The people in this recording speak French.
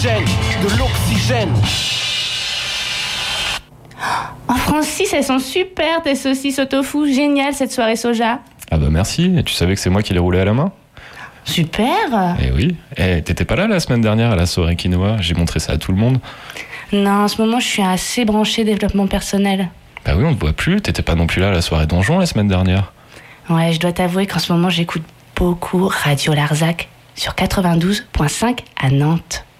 l'oxygène, de l'oxygène. Oh Francis, elles sont super tes saucisses au tofu, génial cette soirée soja. Ah bah merci, et tu savais que c'est moi qui les roulais à la main? Super. Eh oui, t'étais pas là la semaine dernière à la soirée quinoa? J'ai montré ça à tout le monde. Non, en ce moment je suis assez branchée développement personnel. Bah oui, on te voit plus, t'étais pas non plus là à la soirée donjon la semaine dernière. Ouais, je dois t'avouer qu'en ce moment j'écoute beaucoup Radio Larzac sur 92.5 à Nantes.